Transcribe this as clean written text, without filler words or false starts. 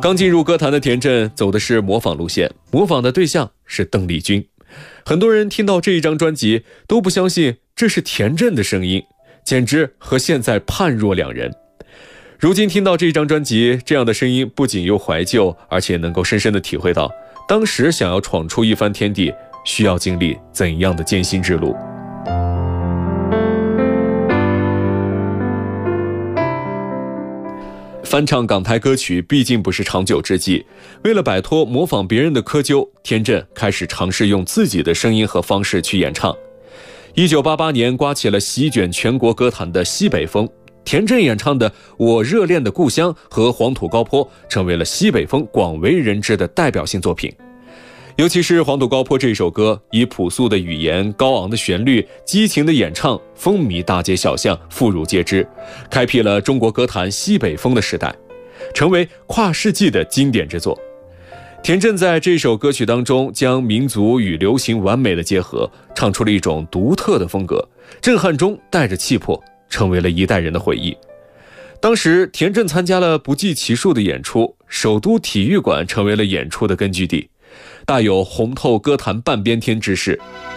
刚进入歌坛的田震走的是模仿路线，模仿的对象是邓丽君。很多人听到这一张专辑都不相信这是田震的声音，简直和现在判若两人。如今听到这一张专辑，这样的声音不仅又怀旧，而且能够深深地体会到当时想要闯出一番天地需要经历怎样的艰辛之路。翻唱港台歌曲毕竟不是长久之计，为了摆脱模仿别人的窠臼，田震开始尝试用自己的声音和方式去演唱。1988年刮起了席卷全国歌坛的西北风，田震演唱的《我热恋的故乡》和《黄土高坡》成为了西北风广为人知的代表性作品。尤其是《黄土高坡》这首歌，以朴素的语言、高昂的旋律、激情的演唱，风靡大街小巷，妇孺皆知，开辟了中国歌坛西北风的时代，成为跨世纪的经典之作。田震在这首歌曲当中将民族与流行完美的结合，唱出了一种独特的风格，震撼中带着气魄，成为了一代人的回忆。当时田震参加了不计其数的演出，首都体育馆成为了演出的根据地，大有红透歌坛半边天之势。